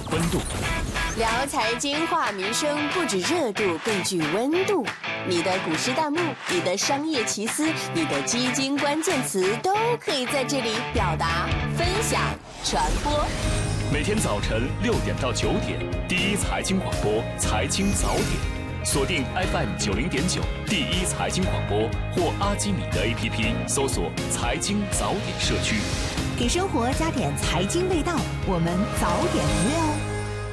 温度。 聊财经话民生，不止热度，更具温度。你的股市弹幕，你的商业奇思，你的基金关键词，都可以在这里表达、分享、传播。 每天早晨6点到9点，第一财经广播财经早点，锁定 FM 90.9第一财经广播或阿基米德 APP 搜索财经早点社区， 给生活加点财经味道，我们早点约哦。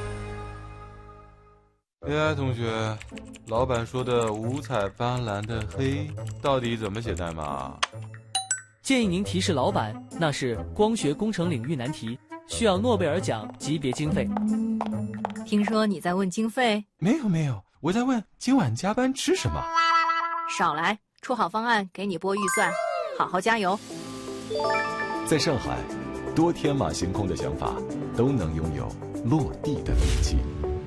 AI 同学，老板说的五彩斑斓的黑到底怎么写代码？ 建议您提示老板，那是光学工程领域难题，需要诺贝尔奖级别经费。 听说你在问经费？ 没有，我在问今晚加班吃什么。 少来，出好方案给你拨预算，好好加油。 在上海，多天马行空的想法都能拥有落地的力气。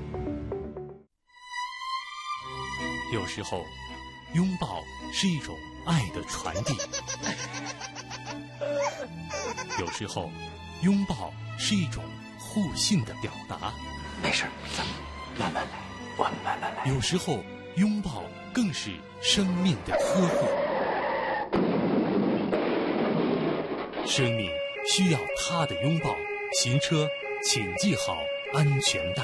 有时候，拥抱是一种爱的传递；有时候，拥抱是一种互信的表达。 没事，咱们慢慢来，我们慢慢来。 有时候，拥抱更是生命的呵护。生命需要他的拥抱。行车请系好安全带。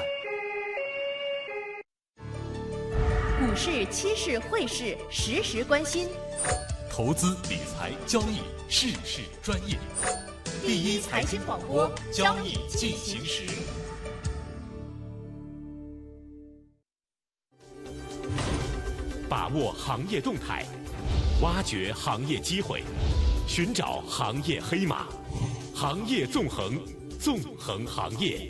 股市、期市、汇市，时时关心。 投资理财交易，事事专业。第一财经广播，交易进行时。把握行业动态，挖掘行业机会，寻找行业黑马，行业纵横，纵横行业。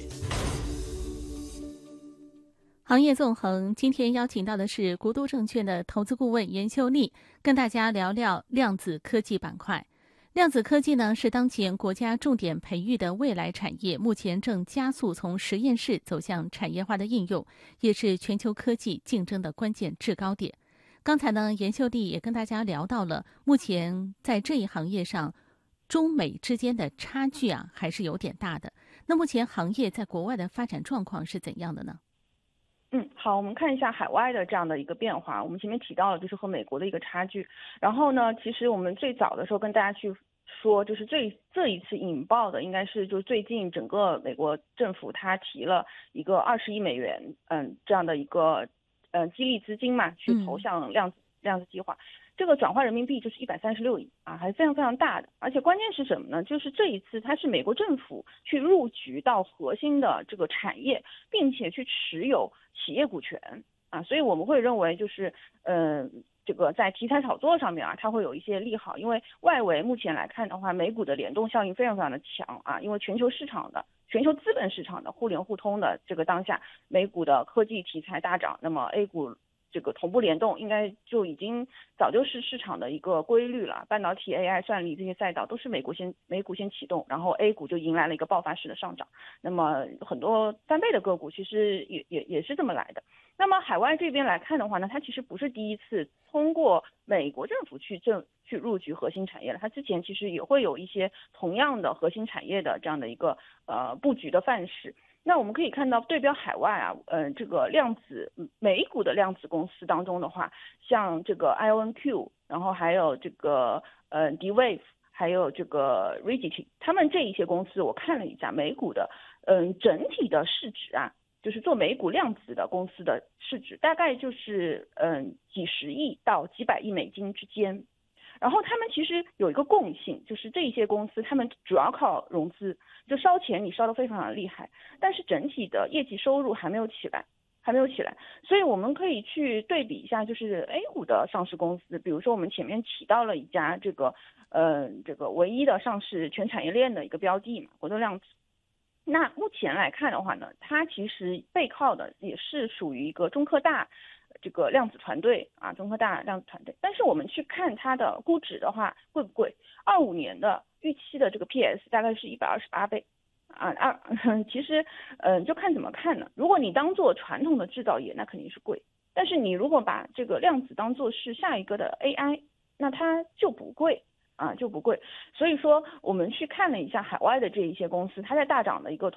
行业纵横，今天邀请到的是国都证券的投资顾问严秀丽，跟大家聊聊量子科技板块。量子科技呢，是当前国家重点培育的未来产业，目前正加速从实验室走向产业化的应用，也是全球科技竞争的关键制高点。刚才呢，严秀丽也跟大家聊到了，目前在这一行业上，中美之间的差距还是有点大的。那目前行业在国外的发展状况是怎样的呢？ 好，我们看一下海外的这样的一个变化。我们前面提到了，就是和美国的一个差距。然后呢，其实我们最早的时候跟大家去说，就是这一次引爆的，应该是就最近整个美国政府它提了一个20亿美元，这样的一个激励资金嘛，去投向量子计划。这个转换人民币就是136亿还是非常非常大的。而且关键是什么呢？就是这一次它是美国政府去入局到核心的这个产业，并且去持有企业股权所以我们会认为就是这个在题材炒作上面它会有一些利好。因为外围目前来看的话，美股的联动效应非常非常的强因为全球资本市场的互联互通的这个当下，美股的科技题材大涨，那么 A 股这个同步联动应该就已经早就是市场的一个规律了。半导体、AI、算力这些赛道都是美股先启动，然后 A 股就迎来了一个爆发式的上涨。那么很多翻倍的个股其实也是这么来的。那么海外这边来看的话呢，它其实不是第一次通过美国政府去入局核心产业了，它之前其实也会有一些同样的核心产业的这样的一个布局的范式。那我们可以看到，对标海外这个美股的量子公司当中的话，像这个 IonQ， 然后还有这个D-Wave， 还有这个 Rigidity， 他们这一些公司我看了一下，美股的整体的市值就是做美股量子的公司的市值大概就是几十亿到几百亿美金之间。然后他们其实有一个共性，就是这些公司他们主要靠融资，就烧钱你烧得非常的厉害，但是整体的业绩收入还没有起来。所以我们可以去对比一下，就是 A 股的上市公司，比如说我们前面提到了一家这个唯一的上市全产业链的一个标的嘛，国都量子。那目前来看的话呢，它其实背靠的也是属于一个中科大这个量子团队中科大量子团队。但是我们去看它的估值的话，贵不贵？25年的预期的这个 PS 大概是128倍其实就看怎么看呢？如果你当做传统的制造业，那肯定是贵。但是你如果把这个量子当做是下一个的 AI， 那它就不贵。所以说我们去看了一下海外的这一些公司，它在大涨的一个